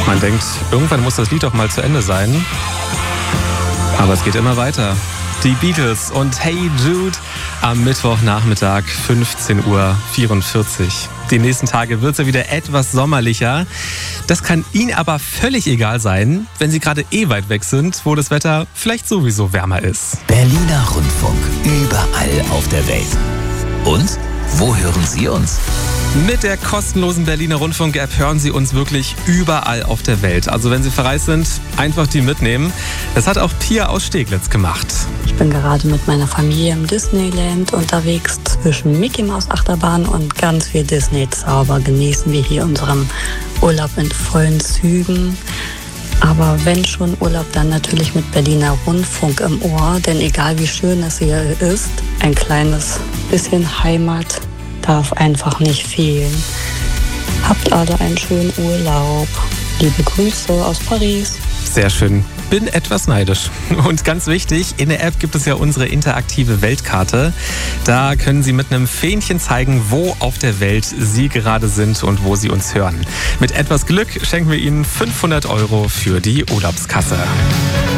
Man denkt, irgendwann muss das Lied doch mal zu Ende sein. Aber es geht immer weiter. Die Beatles und Hey Jude am Mittwochnachmittag 15:44 Uhr. Die nächsten Tage wird es ja wieder etwas sommerlicher. Das kann Ihnen aber völlig egal sein, wenn Sie gerade weit weg sind, wo das Wetter vielleicht sowieso wärmer ist. Berliner Rundfunk, überall auf der Welt. Und wo hören Sie uns? Mit der kostenlosen Berliner Rundfunk-App hören Sie uns wirklich überall auf der Welt. Also wenn Sie verreist sind, einfach die mitnehmen. Das hat auch Pia aus Steglitz gemacht. Ich bin gerade mit meiner Familie im Disneyland unterwegs. Zwischen Mickey Maus Achterbahn und ganz viel Disney-Zauber genießen wir hier unseren Urlaub in vollen Zügen. Aber wenn schon Urlaub, dann natürlich mit Berliner Rundfunk im Ohr. Denn egal wie schön es hier ist, ein kleines bisschen Heimat darf einfach nicht fehlen. Habt alle einen schönen Urlaub. Liebe Grüße aus Paris. Sehr schön. Bin etwas neidisch. Und ganz wichtig, in der App gibt es ja unsere interaktive Weltkarte. Da können Sie mit einem Fähnchen zeigen, wo auf der Welt Sie gerade sind und wo Sie uns hören. Mit etwas Glück schenken wir Ihnen 500 € für die Urlaubskasse.